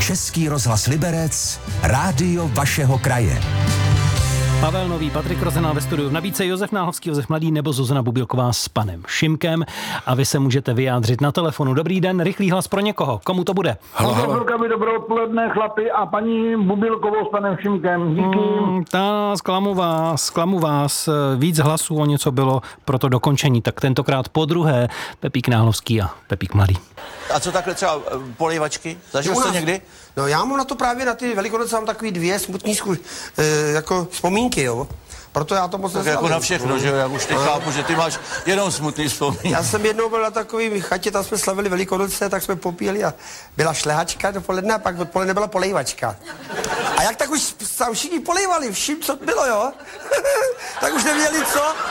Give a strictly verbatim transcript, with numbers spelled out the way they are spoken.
Český rozhlas Liberec, rádio vašeho kraje. Pavel Nový, Patrik Rozená ve studiu. V nabídce Josef Náhovský, Josef Mladý nebo Zuzana Bubilková s panem Šimkem. A vy se můžete vyjádřit na telefonu. Dobrý den, rychlý hlas pro někoho. Komu to bude? Halo, halo. Dobré odpoledne, chlapi, a paní Bubilkovou s panem Šimkem. Díky. Hmm, ta, zklamu vás, zklamu vás. Víc hlasů o něco bylo pro to dokončení. Tak tentokrát po druhé Pepík Náhovský a Pepík Mladý. A co takhle třeba polejvačky? Zažil jste někdy? No já mám na to právě na ty Velikonoce mám takový dvě smutný zku, e, jako vzpomínky, jo. Proto já to moc tak jako na všechno, že jo, já už teď chápu, že ty máš jenom smutný vzpomínky. Já jsem jednou byl na takový chatě, tam jsme slavili Velikonoce, tak jsme popíjeli a byla šlehačka dopoledne a pak odpoledne byla polejvačka. A jak tak už tam všichni polejvali, všim, co bylo, jo, tak už nevěděli co.